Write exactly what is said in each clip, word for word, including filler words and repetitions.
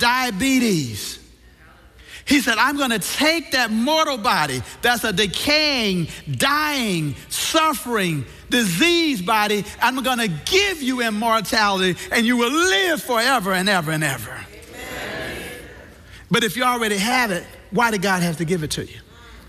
diabetes. He said, I'm going to take that mortal body that's a decaying, dying, suffering, diseased body. I'm going to give you immortality, and you will live forever and ever and ever. Amen. But if you already have it, why did God have to give it to you?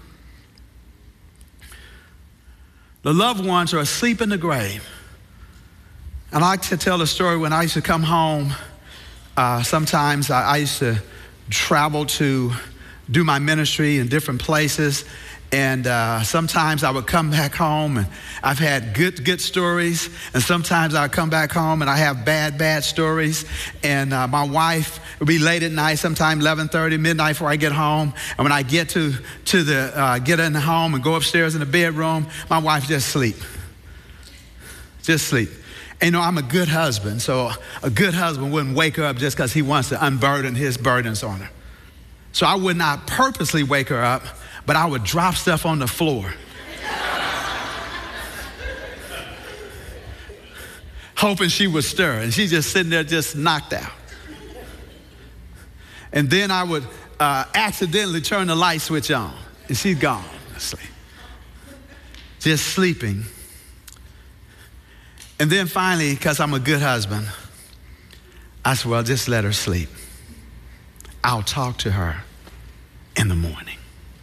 The loved ones are asleep in the grave. And I like to tell the story when I used to come home. Uh, sometimes I, I used to travel to do my ministry in different places, and uh, sometimes I would come back home and I've had good, good stories, and sometimes I come back home and I have bad, bad stories, and uh, my wife would be late at night, sometime eleven thirty, midnight before I get home, and when I get to, to the, uh, get in the home and go upstairs in the bedroom, my wife just sleep, just sleep. And, you know, I'm a good husband, so a good husband wouldn't wake her up just because he wants to unburden his burdens on her. So I would not purposely wake her up, but I would drop stuff on the floor, hoping she would stir, and she's just sitting there just knocked out. And then I would uh, accidentally turn the light switch on, and she's gone asleep, just sleeping. And then finally, because I'm a good husband, I said, well, just let her sleep. I'll talk to her in the morning.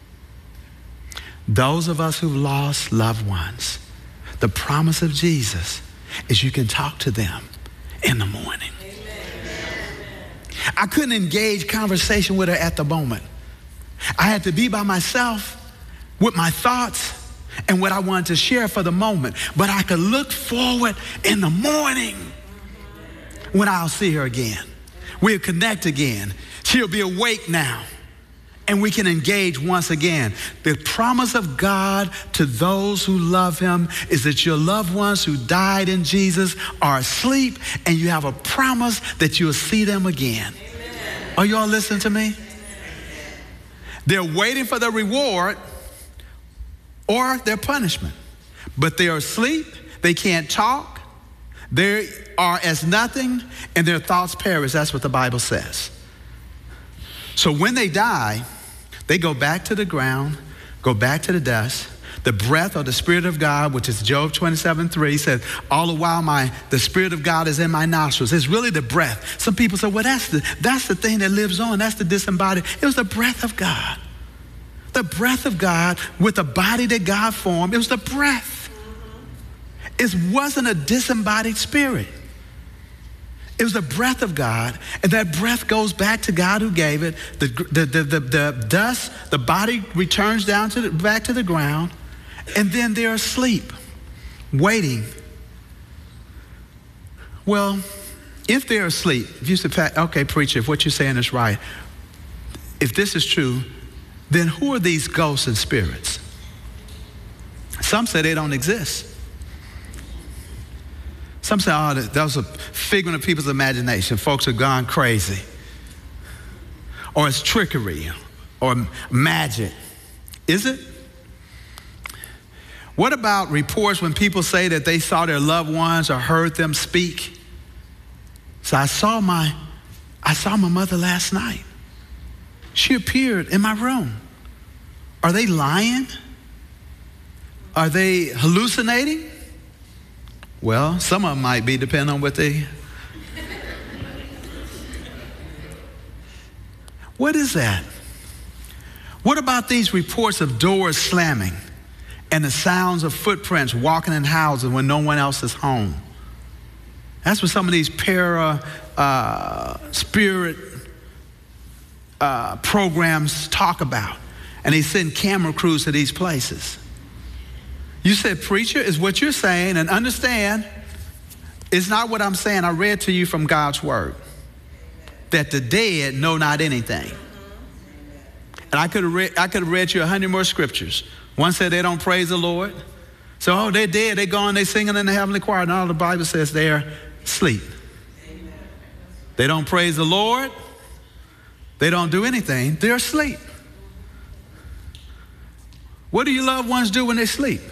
Those of us who've lost loved ones, the promise of Jesus is you can talk to them in the morning. Amen. I couldn't engage conversation with her at the moment. I had to be by myself with my thoughts and what I wanted to share for the moment. But I could look forward in the morning when I'll see her again. We'll connect again. She'll be awake now, and we can engage once again. The promise of God to those who love him is that your loved ones who died in Jesus are asleep, and you have a promise that you'll see them again. Amen. Are you all listening to me? Amen. They're waiting for the reward or their punishment, but they are asleep, they can't talk, they are as nothing, and their thoughts perish. That's what the Bible says. So when they die, they go back to the ground, go back to the dust. The breath or the Spirit of God, which is Job twenty-seven three, said, all the while my the Spirit of God is in my nostrils. It's really the breath. Some people say, well, that's the, that's the thing that lives on. That's the disembodied. It was the breath of God. The breath of God with the body that God formed. It was the breath. It wasn't a disembodied spirit. It was the breath of God, and that breath goes back to God who gave it. The, the, the, the, the dust, the body returns down to the, back to the ground, and then they're asleep, waiting. Well, if they're asleep, if you say, okay, preacher, if what you're saying is right, if this is true, then who are these ghosts and spirits? Some say they don't exist. Some say, oh, that was a figment of people's imagination. Folks have gone crazy. Or it's trickery or magic. Is it? What about reports when people say that they saw their loved ones or heard them speak? So I saw my, I saw my mother last night. She appeared in my room. Are they lying? Are they hallucinating? Well, some of them might be, depending on what they... What is that? What about these reports of doors slamming and the sounds of footprints walking in houses when no one else is home? That's what some of these para uh, spirit uh, programs talk about. And they send camera crews to these places. You said, preacher, is what you're saying, and understand, it's not what I'm saying. I read to you from God's word, that the dead know not anything. And I could have read, I could have read you a hundred more scriptures. One said they don't praise the Lord. So, oh, they're dead, they're gone, they're singing in the heavenly choir. And all the Bible says they're asleep. They don't praise the Lord. They don't do anything. They're asleep. What do your loved ones do when they sleep?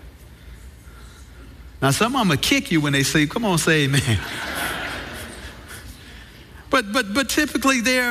Now, some of them will kick you when they sleep. Come on, say amen. but, but, but typically they're